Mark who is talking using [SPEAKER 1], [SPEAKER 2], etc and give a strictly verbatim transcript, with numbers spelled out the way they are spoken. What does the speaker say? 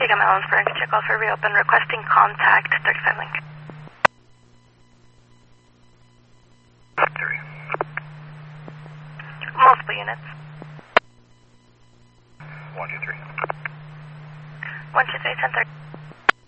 [SPEAKER 1] Brigham Ellensburg, check call for reopen, requesting contact, thirty-five link.
[SPEAKER 2] Three.
[SPEAKER 1] Multiple units.
[SPEAKER 2] One, two, three.
[SPEAKER 1] One, two, three, ten, thirty.